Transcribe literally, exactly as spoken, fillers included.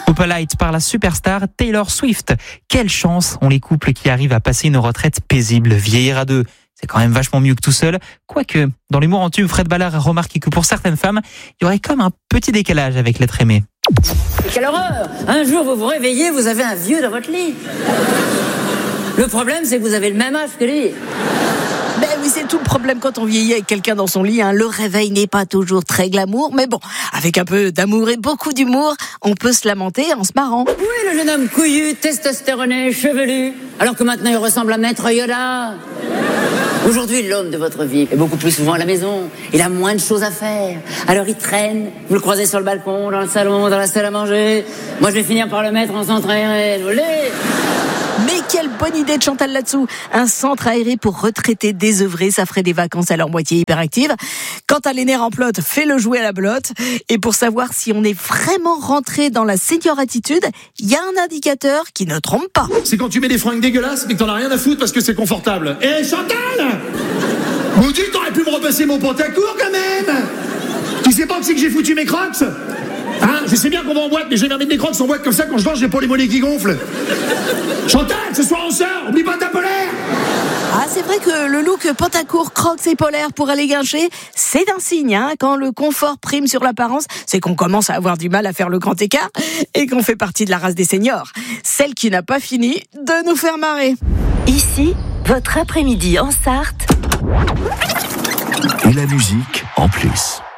Opalite par la superstar Taylor Swift. Quelle chance ont les couples qui arrivent à passer une retraite paisible. Vieillir à deux, c'est quand même vachement mieux que tout seul. Quoique, dans l'humour en tube, Fred Ballard a remarqué que pour certaines femmes, il y aurait comme un petit décalage avec l'être aimé. Quelle horreur! Un jour, vous vous réveillez, vous avez un vieux dans votre lit. Le problème, c'est que vous avez le même âge que lui. Ben oui, c'est tout le problème quand on vieillit avec quelqu'un dans son lit. Hein. Le réveil n'est pas toujours très glamour, mais bon, avec un peu d'amour et beaucoup d'humour, on peut se lamenter en se marrant. Oui, le jeune homme couillu, testostéroné, chevelu, alors que maintenant il ressemble à Maître Yoda. Aujourd'hui, l'homme de votre vie est beaucoup plus souvent à la maison. Il a moins de choses à faire. Alors il traîne, vous le croisez sur le balcon, dans le salon, dans la salle à manger. Moi, je vais finir par le mettre en centre aéré. Vous voulez ? Mais quelle bonne idée de Chantal là-dessous. Un centre aéré pour retraités désœuvrés, ça ferait des vacances à leur moitié hyperactive. Quant à l'aîné remplote, fais-le jouer à la belote. Et pour savoir si on est vraiment rentré dans la senior attitude, il y a un indicateur qui ne trompe pas. C'est quand tu mets des fringues dégueulasses mais que t'en as rien à foutre parce que c'est confortable. Eh Chantal, vous dites t'aurais pu me repasser mon pantacourt quand même. Tu sais pas que c'est que j'ai foutu mes crocs? Hein, je sais bien qu'on va en boîte, mais j'ai jamais mis des crocs en boîte comme ça, quand je mange, j'ai pas les mollets qui gonflent. Chantal, ce soir on sort, oublie pas ta polaire. Ah, c'est vrai que le look pantacourt, crocs et polaire pour aller guincher, c'est un signe, hein. Quand le confort prime sur l'apparence, c'est qu'on commence à avoir du mal à faire le grand écart et qu'on fait partie de la race des seniors. Celle qui n'a pas fini de nous faire marrer. Ici, votre après-midi en Sarthe. Et la musique en plus.